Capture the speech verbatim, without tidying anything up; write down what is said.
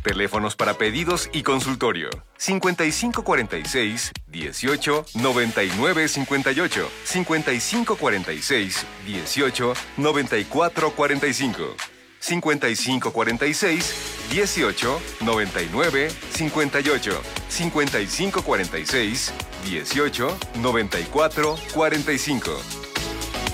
Teléfonos para pedidos y consultorio. cincuenta y cinco cuarenta y seis, dieciocho, noventa y nueve cincuenta y ocho. cincuenta y cinco cuarenta y seis, dieciocho, noventa y cuatro cuarenta y cinco. cincuenta y cinco cuarenta y seis, dieciocho, noventa y nueve cincuenta y ocho. cincuenta y cinco cuarenta y seis, dieciocho, noventa y cuatro cuarenta y cinco.